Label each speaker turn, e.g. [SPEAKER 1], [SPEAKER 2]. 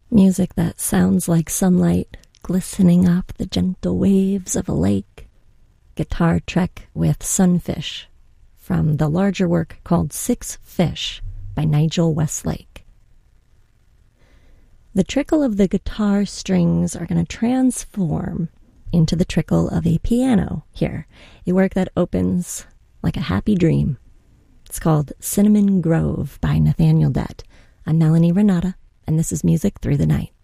[SPEAKER 1] Music that sounds like sunlight glistening up the gentle waves of a lake. Guitar Trek with Sunfish from the larger work called Six Fish by Nigel Westlake. The trickle of the guitar strings are going to transform into the trickle of a piano here, a work that opens like a happy dream. It's called Cinnamon Grove by Nathaniel Dett. I'm Melanie Renata, and this is Music Through the Night.